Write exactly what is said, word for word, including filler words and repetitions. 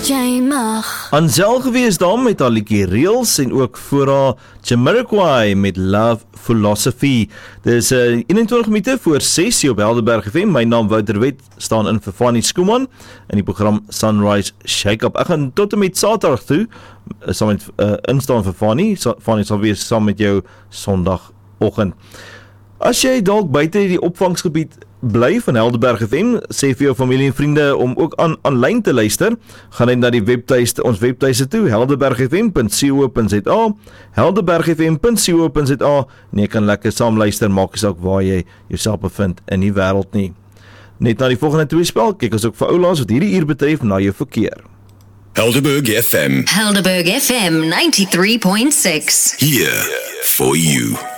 Jy mag. Ansel gewees daar met haar liedjie Reels en ook voor haar Jamiroquai met Love Philosophy. Dis uh, eenentwintig minute voor ses op Helderberg F M. My naam Wouter Wet, staan in vir Fanny Skuman in die program Sunrise Shake-Up. Ek gaan tot en met Saterdag toe uh, saam met uh, instaan vir Fanny. Sa Fanny sal wees saam met jou Sondagoggend. As jy dalk buite die opvangsgebied bly van Helderberg F M, sê vir jou familie en vriende om ook aan aanlyn te luister. Gaan net na die webtuiste, ons webtuiste toe, helderberg f m punt co punt za, helderberg f m punt co punt za, en jy kan lekker saam luister, maak nie saak waar jy jouself bevind in die wêreld nie. Net na die volgende twee spel, kyk ons ook vir oulaas wat hierdie uur betref na jou verkeer. Helderberg F M. Helderberg F M ninety-three point six. Here for you.